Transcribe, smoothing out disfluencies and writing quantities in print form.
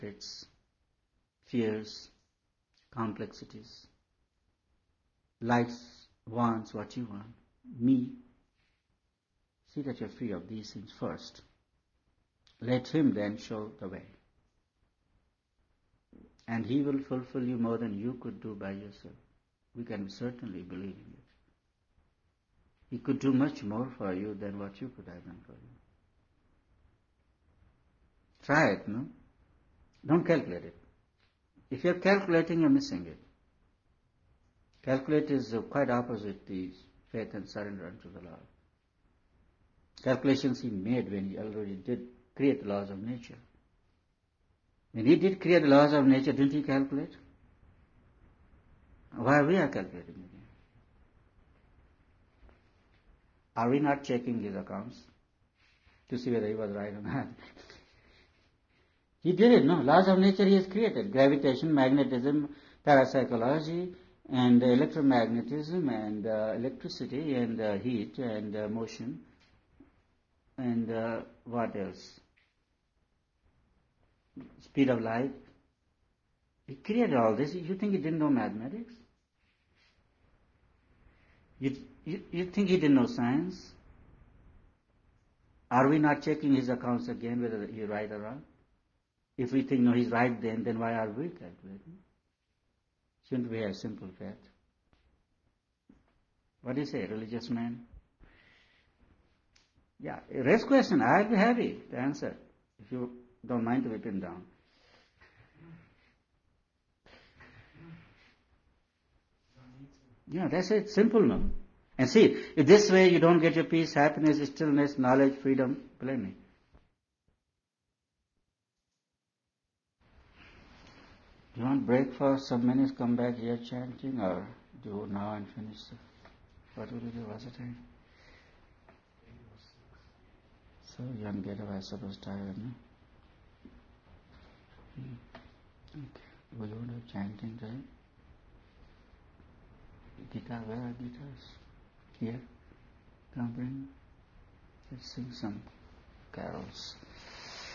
its fears, complexities. Likes, wants what you want. Me. See that you're free of these things first. Let him then show the way. And he will fulfill you more than you could do by yourself. We can certainly believe in it. He could do much more for you than what you could have done for you. Try it, no? Don't calculate it. If you're calculating, you're missing it. Calculate is quite opposite the faith and surrender unto the Lord. Calculations he made when he already did create the laws of nature. When he did create the laws of nature, didn't he calculate? Why we are calculating again? Are we not checking his accounts to see whether he was right or not? He did it, no? Laws of nature he has created. Gravitation, magnetism, parapsychology, and electromagnetism, and electricity, and heat, and motion, and what else? Speed of light. He created all this. You think he didn't know mathematics? You think he didn't know science? Are we not checking his accounts again whether he's right or wrong? If we think, no, he's right then why are we calculating? Shouldn't we have simple faith? What do you say, religious man? Yeah, raise question. I'll be happy to answer if you don't mind to be pinned down. Yeah, that's it. Simple, no? And see, if this way you don't get your peace, happiness, stillness, knowledge, freedom, plenty. Do you want break for some minutes, come back here chanting, or do now and finish? What will you do? What's the time? So you want to get up, I suppose, tired, no? Okay. Will you do chanting today? Guitar, where are guitars? Here? Come bring. Let's sing some carols.